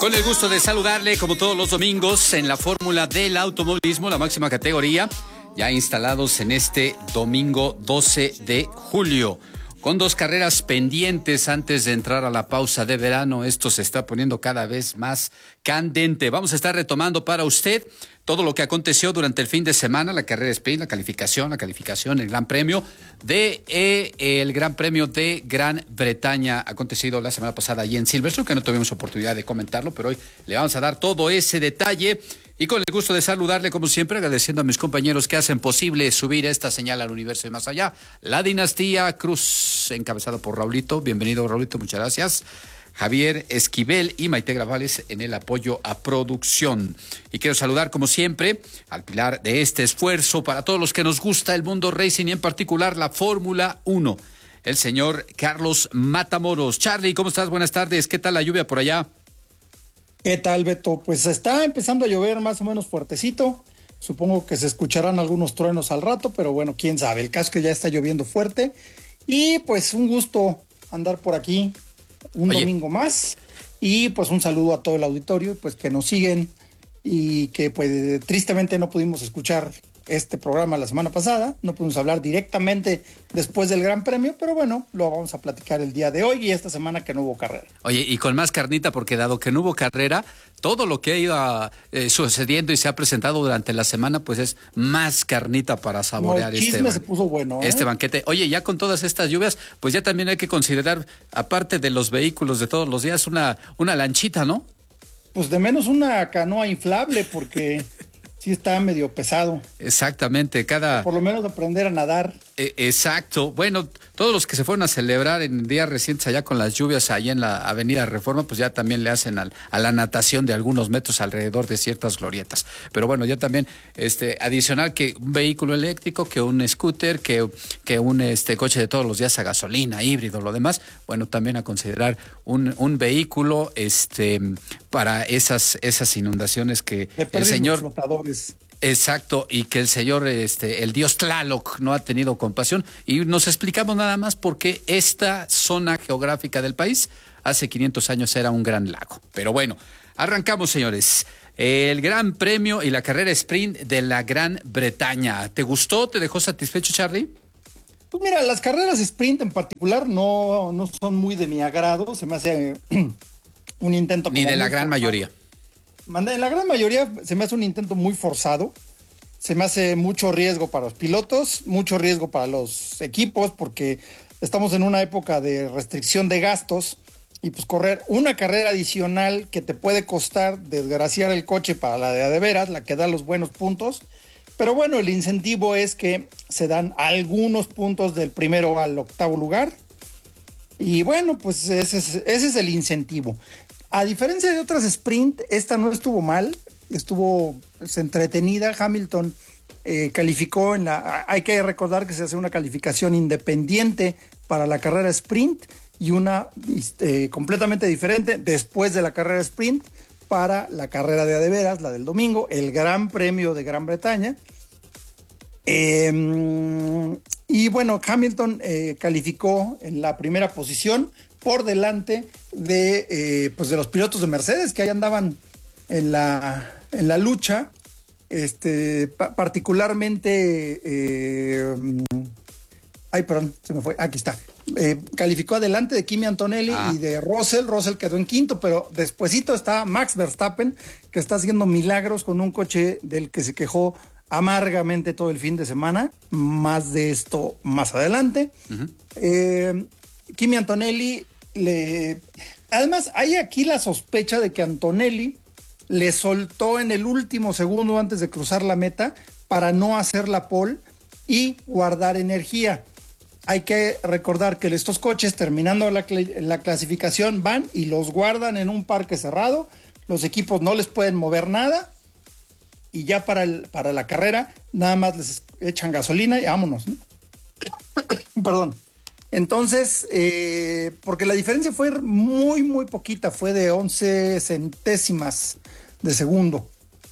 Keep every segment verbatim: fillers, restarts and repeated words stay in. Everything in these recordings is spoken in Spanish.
Con el gusto de saludarle, como todos los domingos, en la fórmula del automovilismo, la máxima categoría, ya instalados en este domingo doce de julio. Con dos carreras pendientes antes de entrar a la pausa de verano, esto se está poniendo cada vez más candente. Vamos a estar retomando para usted todo lo que aconteció durante el fin de semana, la carrera sprint, la calificación, la calificación, el Gran Premio de eh, el Gran Premio de Gran Bretaña, acontecido la semana pasada allí en Silverstone, que no tuvimos oportunidad de comentarlo, pero hoy le vamos a dar todo ese detalle. Y con el gusto de saludarle, como siempre, agradeciendo a mis compañeros que hacen posible subir esta señal al universo y más allá. La Dinastía Cruz, encabezado por Raulito. Bienvenido, Raulito, muchas gracias. Javier Esquivel y Maite Gravales en el apoyo a producción. Y quiero saludar, como siempre, al pilar de este esfuerzo para todos los que nos gusta el mundo racing y en particular la Fórmula uno, el señor Carlos Matamoros. Charlie, ¿cómo estás? Buenas tardes. ¿Qué tal la lluvia por allá? ¿Qué tal, Beto? Pues está empezando a llover más o menos fuertecito. Supongo que se escucharán algunos truenos al rato, pero bueno, quién sabe. El caso es que ya está lloviendo fuerte. Y pues un gusto andar por aquí un Oye. domingo más. Y pues un saludo a todo el auditorio, pues que nos siguen y que pues tristemente no pudimos escuchar este programa la semana pasada. No pudimos hablar directamente después del Gran Premio, pero bueno, lo vamos a platicar el día de hoy y esta semana que no hubo carrera. Oye, y con más carnita, porque dado que no hubo carrera, todo lo que ha ido eh, sucediendo y se ha presentado durante la semana, pues es más carnita para saborear no, el chisme este, se puso bueno, ¿eh? este banquete. Oye, ya con todas estas lluvias, pues ya también hay que considerar, aparte de los vehículos de todos los días, una, una lanchita, ¿no? Pues de menos una canoa inflable, porque sí está medio pesado. Exactamente, cada... Por lo menos aprender a nadar. Eh, exacto. Bueno, todos los que se fueron a celebrar en días recientes allá con las lluvias allá en la Avenida Reforma, pues ya también le hacen al, a la natación de algunos metros alrededor de ciertas glorietas. Pero bueno, ya también este adicional que un vehículo eléctrico, que un scooter, que, que un este coche de todos los días a gasolina, híbrido, lo demás, bueno, también a considerar un, un vehículo este para esas, esas inundaciones que el señor... Flotadores. Exacto, y que el señor, este, el dios Tlaloc no ha tenido compasión. Y nos explicamos nada más por qué esta zona geográfica del país hace quinientos años era un gran lago. Pero bueno, arrancamos, señores. El Gran Premio y la carrera sprint de la Gran Bretaña. ¿Te gustó? ¿Te dejó satisfecho, Charlie? Pues mira, las carreras sprint en particular no, no son muy de mi agrado. Se me hace un intento... Ni de la gran mayoría. En la gran mayoría se me hace un intento muy forzado, se me hace mucho riesgo para los pilotos, mucho riesgo para los equipos, porque estamos en una época de restricción de gastos y pues correr una carrera adicional que te puede costar desgraciar el coche para la de a de veras, la que da los buenos puntos. Pero bueno, el incentivo es que se dan algunos puntos del primero al octavo lugar y bueno, pues ese es, ese es el incentivo. A diferencia de otras sprint, esta no estuvo mal, estuvo pues, entretenida. Hamilton eh, calificó en la... Hay que recordar que se hace una calificación independiente para la carrera sprint y una este, completamente diferente después de la carrera sprint para la carrera de a de veras, la del domingo, el Gran Premio de Gran Bretaña. Eh, y bueno, Hamilton eh, calificó en la primera posición por delante de, eh, pues de los pilotos de Mercedes que ahí andaban en la, en la lucha, este, pa- particularmente, eh, ay, perdón, se me fue, aquí está, eh, calificó adelante de Kimi Antonelli ah. y de Russell, Russell quedó en quinto, pero despuesito está Max Verstappen, que está haciendo milagros con un coche del que se quejó amargamente todo el fin de semana, más de esto más adelante. Uh-huh. eh, Kimi Antonelli le... Además, hay aquí la sospecha de que Antonelli le soltó en el último segundo antes de cruzar la meta para no hacer la pole y guardar energía. Hay que recordar que estos coches, terminando la, la clasificación, van y los guardan en un parque cerrado. Los equipos no les pueden mover nada y ya para, el, para la carrera nada más les echan gasolina y vámonos, ¿no? Perdón. Entonces, eh, porque la diferencia fue muy, muy poquita, fue de once centésimas de segundo.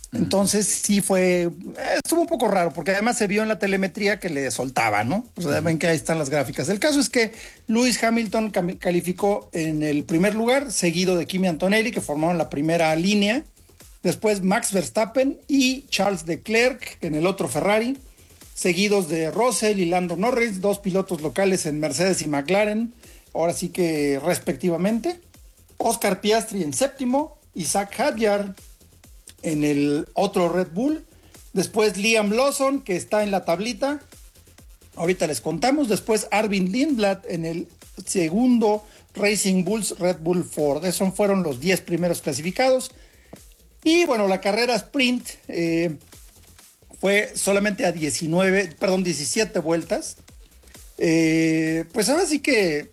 Entonces sí fue, estuvo un poco raro, porque además se vio en la telemetría que le soltaba, ¿no? O sea, ven que ahí están las gráficas. El caso es que Lewis Hamilton calificó en el primer lugar, seguido de Kimi Antonelli, que formaron la primera línea. Después Max Verstappen y Charles Leclerc en el otro Ferrari, seguidos de Russell y Lando Norris, dos pilotos locales en Mercedes y McLaren, ahora sí que respectivamente. Oscar Piastri en séptimo, Isaac Hadjar en el otro Red Bull. Después Liam Lawson, que está en la tablita. Ahorita les contamos. Después Arvin Lindblad en el segundo Racing Bulls Red Bull Ford. Esos fueron los diez primeros clasificados. Y bueno, la carrera sprint eh, fue solamente a diecinueve, perdón, diecisiete vueltas. Eh, pues ahora sí que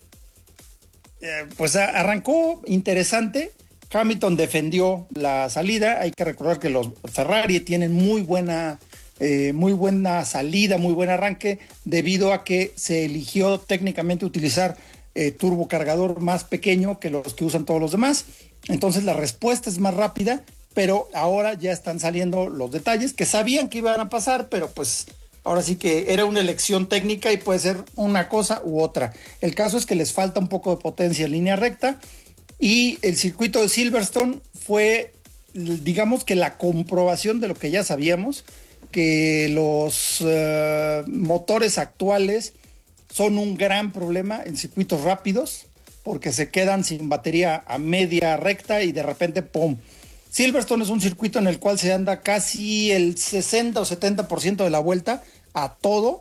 eh, pues arrancó interesante. Hamilton defendió la salida. Hay que recordar que los Ferrari tienen muy buena, eh, muy buena salida, muy buen arranque, debido a que se eligió técnicamente utilizar eh, turbocargador más pequeño que los que usan todos los demás. Entonces la respuesta es más rápida, pero ahora ya están saliendo los detalles que sabían que iban a pasar, pero pues ahora sí que era una elección técnica y puede ser una cosa u otra. El caso es que les falta un poco de potencia en línea recta. Y el circuito de Silverstone fue, digamos que la comprobación de lo que ya sabíamos, que los uh, motores actuales son un gran problema en circuitos rápidos, porque se quedan sin batería a media recta y de repente ¡pum! Silverstone es un circuito en el cual se anda casi el sesenta o setenta por ciento de la vuelta a todo,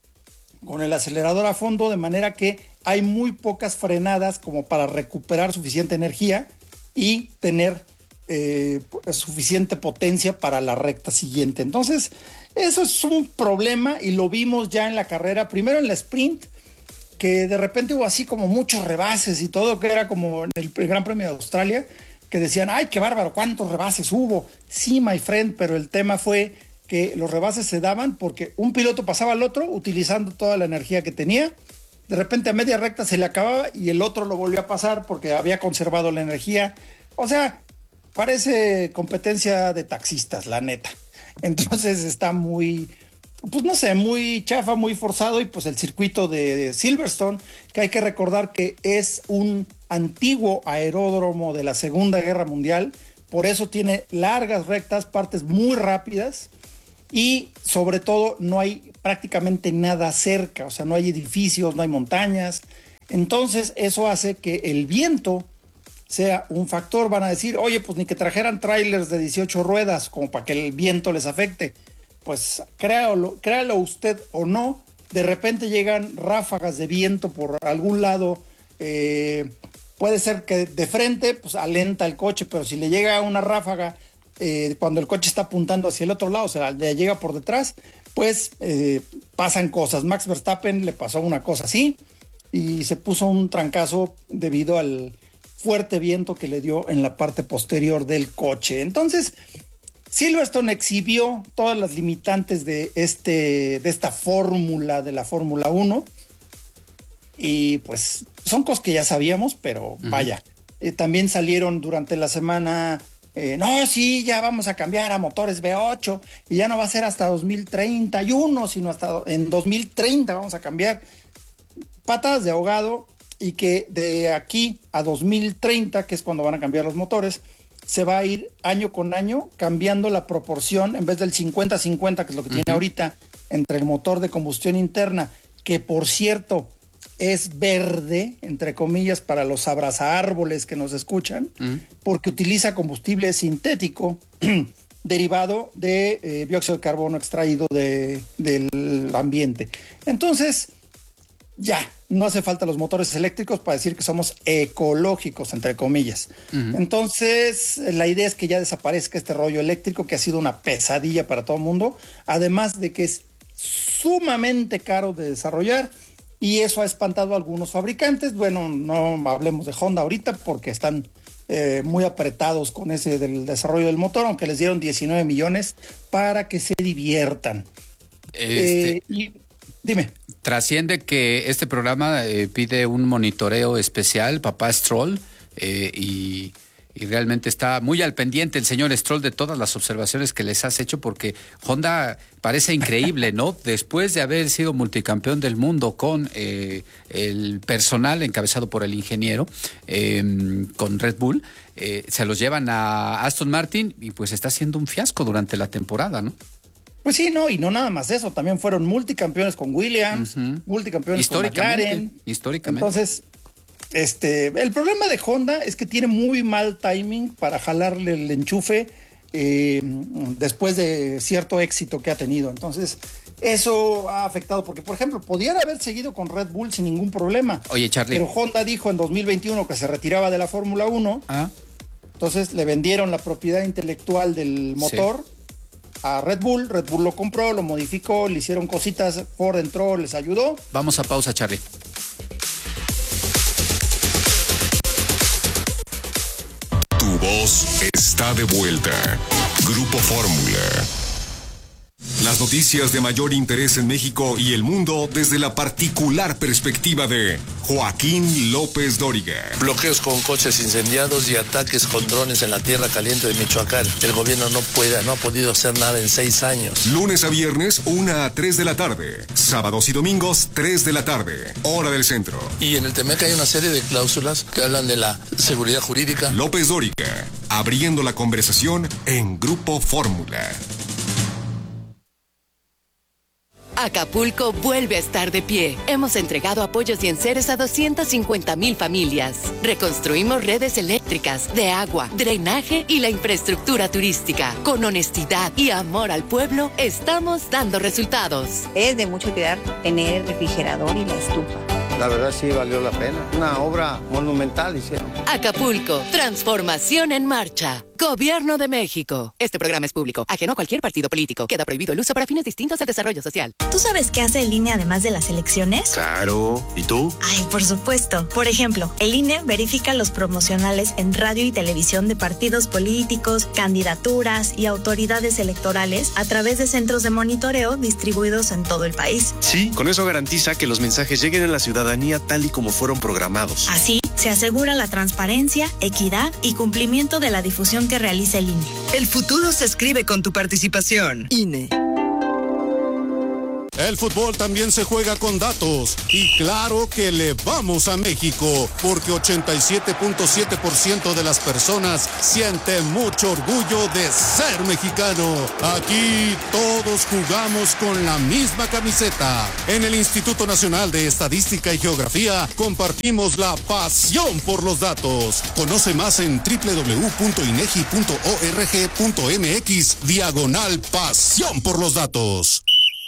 con el acelerador a fondo, de manera que hay muy pocas frenadas como para recuperar suficiente energía y tener eh, suficiente potencia para la recta siguiente. Entonces, eso es un problema y lo vimos ya en la carrera, primero en la sprint, que de repente hubo así como muchos rebases y todo, que era como en el Gran Premio de Australia, que decían, ¡ay, qué bárbaro! ¿Cuántos rebases hubo? Sí, my friend, pero el tema fue que los rebases se daban porque un piloto pasaba al otro utilizando toda la energía que tenía. De repente a media recta se le acababa y el otro lo volvió a pasar porque había conservado la energía. O sea, parece competencia de taxistas, la neta. Entonces está muy, pues no sé, muy chafa, muy forzado. Y pues el circuito de Silverstone, que hay que recordar que es un antiguo aeródromo de la Segunda Guerra Mundial, por eso tiene largas rectas, partes muy rápidas y sobre todo no hay prácticamente nada cerca, o sea, no hay edificios, no hay montañas. Entonces eso hace que el viento sea un factor. Van a decir, oye, pues ni que trajeran trailers de dieciocho ruedas como para que el viento les afecte. Pues créalo, créalo usted o no, de repente llegan ráfagas de viento por algún lado. Eh, puede ser que de frente pues alenta el coche, pero si le llega una ráfaga eh, cuando el coche está apuntando hacia el otro lado, o sea, le llega por detrás, pues eh, pasan cosas. Max Verstappen le pasó una cosa así y se puso un trancazo debido al fuerte viento que le dio en la parte posterior del coche. Entonces, Silverstone exhibió todas las limitantes de, este, de esta fórmula de la Fórmula uno y pues son cosas que ya sabíamos, pero uh-huh. vaya, eh, también salieron durante la semana, eh, no, sí, ya vamos a cambiar a motores V ocho y ya no va a ser hasta dos mil treinta y uno, sino hasta en dos mil treinta vamos a cambiar. Patadas de ahogado, y que de aquí a dos mil treinta, que es cuando van a cambiar los motores, se va a ir año con año cambiando la proporción, en vez del cincuenta cincuenta, que es lo que uh-huh. tiene ahorita, entre el motor de combustión interna, que por cierto es verde, entre comillas, para los abrazaárboles que nos escuchan, uh-huh. porque utiliza combustible sintético derivado de eh, dióxido de carbono extraído de, del ambiente. Entonces, ya, no hace falta los motores eléctricos para decir que somos ecológicos, entre comillas. Uh-huh. Entonces, la idea es que ya desaparezca este rollo eléctrico que ha sido una pesadilla para todo el mundo, además de que es sumamente caro de desarrollar y eso ha espantado a algunos fabricantes. Bueno, no hablemos de Honda ahorita porque están eh, muy apretados con ese del desarrollo del motor, aunque les dieron diecinueve millones para que se diviertan. Este... Eh, y dime. Trasciende que este programa eh, pide un monitoreo especial, papá Stroll, eh, y, y realmente está muy al pendiente el señor Stroll de todas las observaciones que les has hecho, porque Honda parece increíble, ¿no? Después de haber sido multicampeón del mundo con eh, el personal encabezado por el ingeniero, eh, con Red Bull, eh, se los llevan a Aston Martin y pues está siendo un fiasco durante la temporada, ¿no? Pues sí, no, y no nada más eso, también fueron multicampeones con Williams, uh-huh. multicampeones con McLaren. Históricamente. Entonces, este, el problema de Honda es que tiene muy mal timing para jalarle el enchufe eh, después de cierto éxito que ha tenido. Entonces, eso ha afectado, porque, por ejemplo, podían haber seguido con Red Bull sin ningún problema. Oye, Charlie. Pero Honda dijo en dos mil veintiuno que se retiraba de la Fórmula uno. Ah. Entonces, le vendieron la propiedad intelectual del motor. Sí. A Red Bull, Red Bull lo compró, lo modificó, le hicieron cositas, Ford entró, les ayudó. Vamos a pausa, Charlie. Tu voz está de vuelta. Grupo Fórmula. Las noticias de mayor interés en México y el mundo desde la particular perspectiva de Joaquín López Dóriga. Bloqueos con coches incendiados y ataques con drones en la tierra caliente de Michoacán. El gobierno no puede, no ha podido hacer nada en seis años. Lunes a viernes, una a tres de la tarde. Sábados y domingos, tres de la tarde. Hora del centro. Y en el Temec hay una serie de cláusulas que hablan de la seguridad jurídica. López Dóriga, abriendo la conversación en Grupo Fórmula. Acapulco vuelve a estar de pie. Hemos entregado apoyos y enseres a doscientas cincuenta mil familias. Reconstruimos redes eléctricas, de agua, drenaje y la infraestructura turística. Con honestidad y amor al pueblo, estamos dando resultados. Es de mucho cuidar tener el refrigerador y la estufa. La verdad sí valió la pena. Una obra monumental hicieron. Acapulco, transformación en marcha. Gobierno de México. Este programa es público, ajeno a cualquier partido político. Queda prohibido el uso para fines distintos al desarrollo social. ¿Tú sabes qué hace el I N E además de las elecciones? Claro. ¿Y tú? Ay, por supuesto. Por ejemplo, el I N E verifica los promocionales en radio y televisión de partidos políticos, candidaturas y autoridades electorales a través de centros de monitoreo distribuidos en todo el país. Sí, con eso garantiza que los mensajes lleguen a la ciudadanía tal y como fueron programados. Así, se asegura la transparencia, equidad y cumplimiento de la difusión que realiza el I N E. El futuro se escribe con tu participación. I N E. El fútbol también se juega con datos y claro que le vamos a México porque ochenta y siete punto siete por ciento de las personas siente mucho orgullo de ser mexicano. Aquí todos jugamos con la misma camiseta. En el Instituto Nacional de Estadística y Geografía compartimos la pasión por los datos. Conoce más en doble u doble u doble u punto inegi punto org punto mx diagonal pasión por los datos.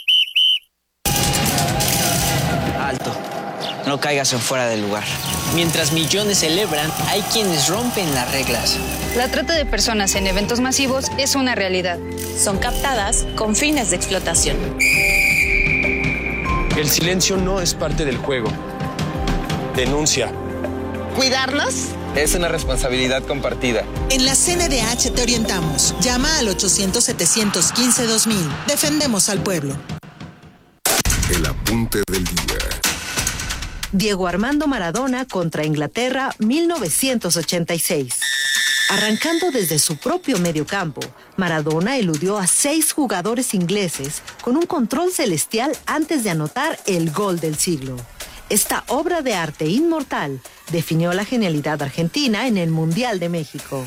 Alto, no caigas en fuera del lugar. Mientras millones celebran, hay quienes rompen las reglas. La trata de personas en eventos masivos es una realidad. Son captadas con fines de explotación. El silencio no es parte del juego. Denuncia. ¿Cuidarnos? Es una responsabilidad compartida. En la C N D H te orientamos. Llama al ochocientos, setecientos quince, dos mil. Defendemos al pueblo. El apunte del día. Diego Armando Maradona contra Inglaterra, mil novecientos ochenta y seis. Arrancando desde su propio mediocampo, Maradona eludió a seis jugadores ingleses con un control celestial antes de anotar el gol del siglo. Esta obra de arte inmortal definió la genialidad argentina en el Mundial de México.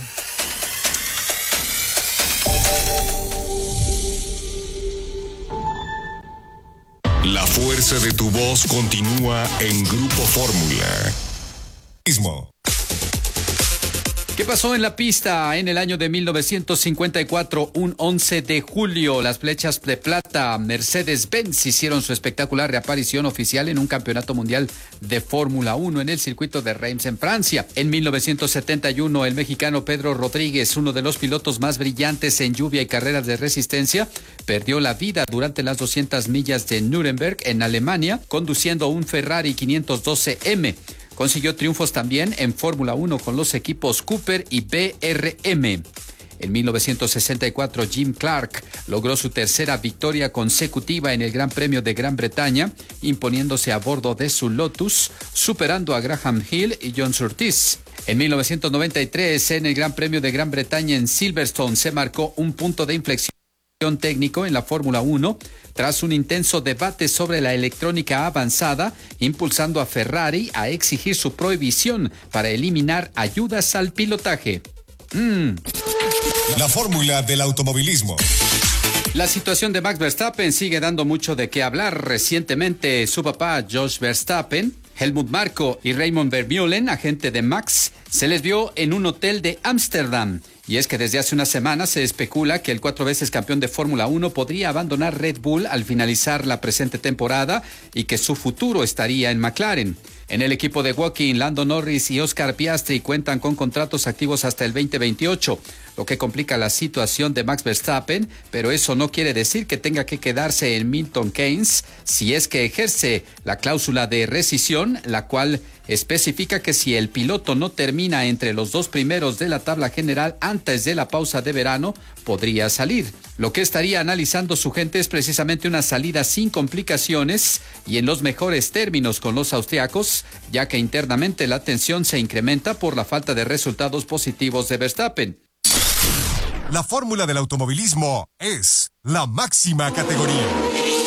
La fuerza de tu voz continúa en Grupo Fórmula. Mismo. ¿Qué pasó en la pista en el año de mil novecientos cincuenta y cuatro? Un once de julio, las flechas de plata Mercedes-Benz hicieron su espectacular reaparición oficial en un campeonato mundial de Fórmula uno en el circuito de Reims en Francia. En mil novecientos setenta y uno, el mexicano Pedro Rodríguez, uno de los pilotos más brillantes en lluvia y carreras de resistencia, perdió la vida durante las doscientas millas de Nuremberg en Alemania, conduciendo un Ferrari quinientos doce eme. Consiguió triunfos también en Fórmula uno con los equipos Cooper y B R M. En mil novecientos sesenta y cuatro, Jim Clark logró su tercera victoria consecutiva en el Gran Premio de Gran Bretaña, imponiéndose a bordo de su Lotus, superando a Graham Hill y John Surtees. En mil novecientos noventa y tres, en el Gran Premio de Gran Bretaña en Silverstone, se marcó un punto de inflexión técnico en la Fórmula uno tras un intenso debate sobre la electrónica avanzada, impulsando a Ferrari a exigir su prohibición para eliminar ayudas al pilotaje. Mm. La fórmula del automovilismo. La situación de Max Verstappen sigue dando mucho de qué hablar. Recientemente, su papá, Jos Verstappen, Helmut Marko y Raymond Vermeulen, agente de Max, se les vio en un hotel de Ámsterdam. Y es que desde hace una semana se especula que el cuatro veces campeón de Fórmula uno podría abandonar Red Bull al finalizar la presente temporada y que su futuro estaría en McLaren. En el equipo de Joaquín, Lando Norris y Oscar Piastri cuentan con contratos activos hasta el veinte veintiocho, lo que complica la situación de Max Verstappen, pero eso no quiere decir que tenga que quedarse en Milton Keynes si es que ejerce la cláusula de rescisión, la cual especifica que si el piloto no termina entre los dos primeros de la tabla general antes de la pausa de verano, podría salir. Lo que estaría analizando su gente es precisamente una salida sin complicaciones y en los mejores términos con los austriacos, ya que internamente la tensión se incrementa por la falta de resultados positivos de Verstappen. La fórmula del automovilismo es la máxima categoría.